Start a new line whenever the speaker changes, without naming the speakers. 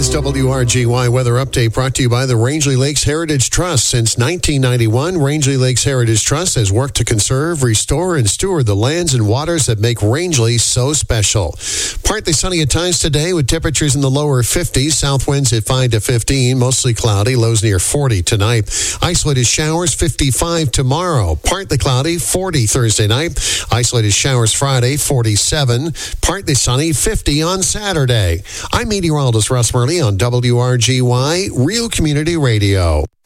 This WRGY weather update brought to you by the Rangeley Lakes Heritage Trust. Since 1991, Rangeley Lakes Heritage Trust has worked to conserve, restore, and steward the lands and waters that make Rangeley so special. Partly sunny at times today with temperatures in the lower 50s. South winds at 5 to 15. Mostly cloudy. Lows near 40 tonight. Isolated showers 55 tomorrow. Partly cloudy 40 Thursday night. Isolated showers Friday 47. Partly sunny 50 on Saturday. I'm meteorologist Russ Murley on WRGY Real Community Radio.